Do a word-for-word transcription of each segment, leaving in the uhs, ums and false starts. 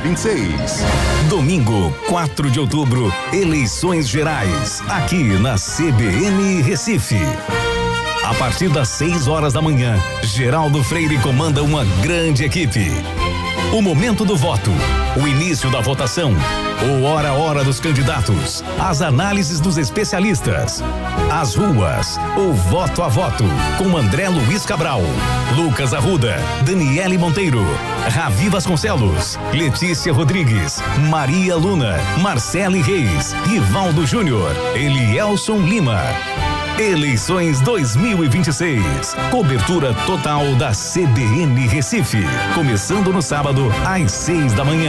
vinte e seis. Domingo, quatro de outubro, eleições gerais, aqui na C B N Recife. A partir das seis horas da manhã, Geraldo Freire comanda uma grande equipe. O momento do voto, o início da votação, o hora a hora dos candidatos, as análises dos especialistas, as ruas, o voto a voto, com André Luiz Cabral, Lucas Arruda, Daniele Monteiro, Ravi Vasconcelos, Letícia Rodrigues, Maria Luna, Marcele Reis, Rivaldo Júnior, Elielson Lima. Eleições dois mil e vinte e seis. Cobertura total da C B N Recife. Começando no sábado, às seis da manhã.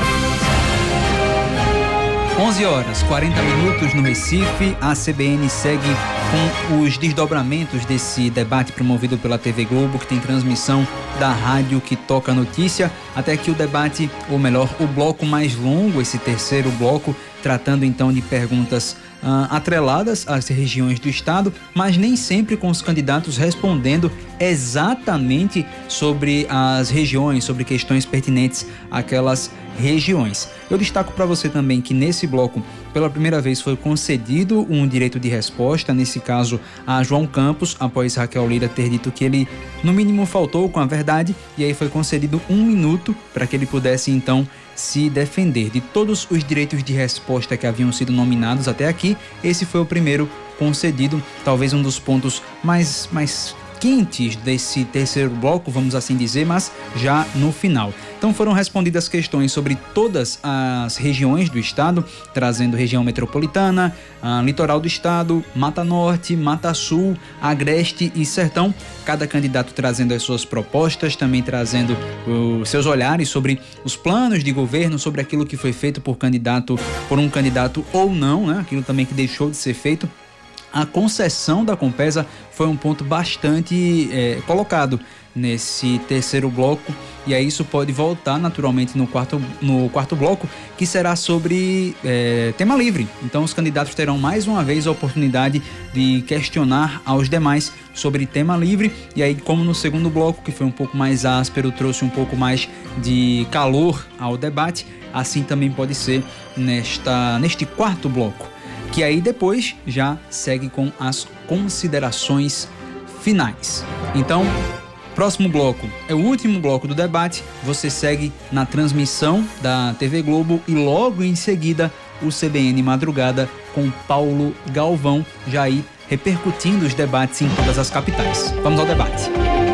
onze horas, quarenta minutos no Recife. A C B N segue com os desdobramentos desse debate promovido pela T V Globo, que tem transmissão da rádio que toca a notícia, até que o debate, ou melhor, o bloco mais longo, esse terceiro bloco, tratando então de perguntas Uh, atreladas às regiões do estado, mas nem sempre com os candidatos respondendo exatamente sobre as regiões, sobre questões pertinentes àquelas regiões. Eu destaco para você também que nesse bloco, pela primeira vez, foi concedido um direito de resposta, nesse caso a João Campos, após Raquel Lira ter dito que ele, no mínimo, faltou com a verdade, e aí foi concedido um minuto para que ele pudesse então se defender. De todos os direitos de resposta que haviam sido nominados até aqui, esse foi o primeiro concedido, talvez um dos pontos mais, mais quentes desse terceiro bloco, vamos assim dizer, mas já no final. Então foram respondidas questões sobre todas as regiões do estado, trazendo região metropolitana, a litoral do estado, Mata Norte, Mata Sul, Agreste e Sertão. Cada candidato trazendo as suas propostas, também trazendo os seus olhares sobre os planos de governo, sobre aquilo que foi feito por candidato, por um candidato ou não, né? Aquilo também que deixou de ser feito. A concessão da Compesa foi um ponto bastante é, colocado nesse terceiro bloco, e aí isso pode voltar naturalmente no quarto, no quarto bloco, que será sobre é, tema livre. Então os candidatos terão mais uma vez a oportunidade de questionar aos demais sobre tema livre, e aí, como no segundo bloco, que foi um pouco mais áspero, trouxe um pouco mais de calor ao debate, assim também pode ser nesta, neste quarto bloco, que aí depois já segue com as considerações finais. Então, próximo bloco é o último bloco do debate. Você segue na transmissão da T V Globo e logo em seguida o C B N Madrugada com Paulo Galvão, já aí repercutindo os debates em todas as capitais. Vamos ao debate.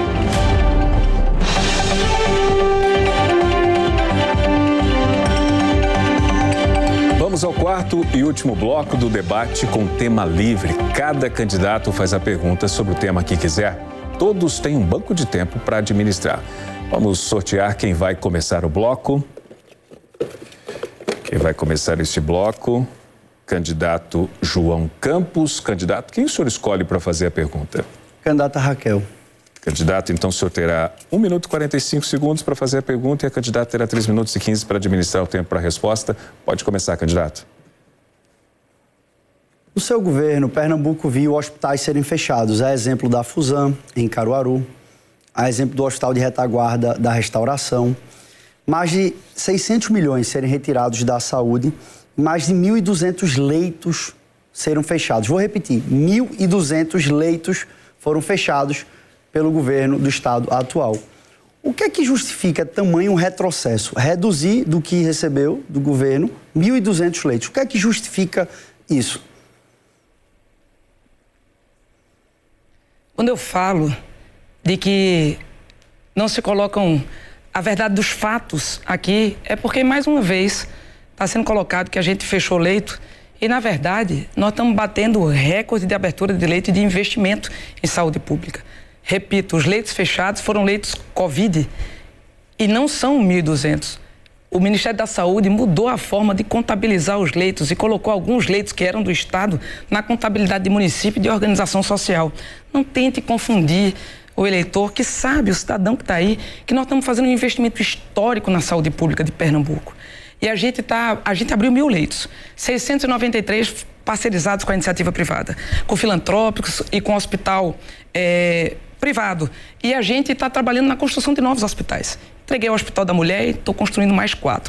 Vamos ao quarto e último bloco do debate com tema livre. Cada candidato faz a pergunta sobre o tema que quiser. Todos têm um banco de tempo para administrar. Vamos sortear quem vai começar o bloco. Quem vai começar este bloco? Candidato João Campos. Candidato, quem o senhor escolhe para fazer a pergunta? Candidata Raquel. Candidato, então, o senhor terá um minuto e quarenta e cinco segundos para fazer a pergunta e a candidata terá três minutos e quinze para administrar o tempo para a resposta. Pode começar, candidato. No seu governo, Pernambuco viu hospitais serem fechados. A exemplo da Fusan, em Caruaru. A exemplo do Hospital de Retaguarda da Restauração. Mais de seiscentos milhões serem retirados da saúde. Mais de mil e duzentos leitos serão fechados. Vou repetir, mil e duzentos leitos foram fechados pelo governo do estado atual. O que é que justifica tamanho retrocesso? Reduzir do que recebeu do governo mil e duzentos leitos. O que é que justifica isso? Quando eu falo de que não se colocam a verdade dos fatos aqui, é porque, mais uma vez, está sendo colocado que a gente fechou leito e, na verdade, nós estamos batendo recorde de abertura de leito e de investimento em saúde pública. Repito, os leitos fechados foram leitos Covid e não são mil e duzentos. O Ministério da Saúde mudou a forma de contabilizar os leitos e colocou alguns leitos que eram do Estado na contabilidade de município e de organização social. Não tente confundir o eleitor que sabe, o cidadão que está aí, que nós estamos fazendo um investimento histórico na saúde pública de Pernambuco. E a gente, tá, a gente abriu mil leitos, seiscentos e noventa e três parcerizados com a iniciativa privada, com filantrópicos e com hospital é, privado. E a gente está trabalhando na construção de novos hospitais. Entreguei o Hospital da Mulher e estou construindo mais quatro.